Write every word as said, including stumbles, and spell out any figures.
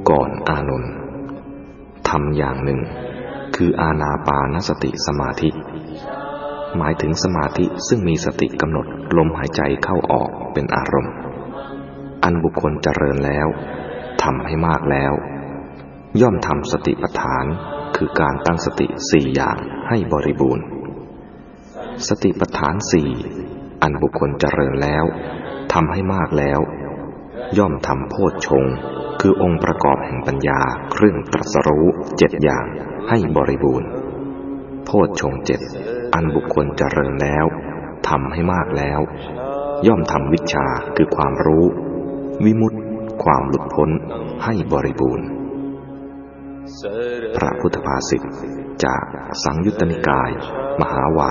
ก่อนอานนท์ทำอย่างหนึ่งคืออานาปานสติสมาธิหมายถึงสมาธิซึ่งมีสติกำหนดลมหายใจเข้าออกเป็นอารมณ์อันบุคคลเจริญแล้วทำให้มากแล้วย่อมทำสติปัฏฐานคือการตั้งสติสี่อย่างให้บริบูรณ์สติปัฏฐานสี่อันบุคคลเจริญแล้วทำให้มากแล้วย่อมทำโพชฌงค์คือองค์ประกอบแห่งปัญญาเครื่องตรัสรู้เจ็ดอย่างให้บริบูรณ์โพชฌงค์เจ็ดอันบุคคลเจริญแล้วทำให้มากแล้วย่อมทำวิชชาคือความรู้วิมุตติความหลุดพ้นให้บริบูรณ์พระพุทธภาษิตจากสังยุตตนิกายมหาวา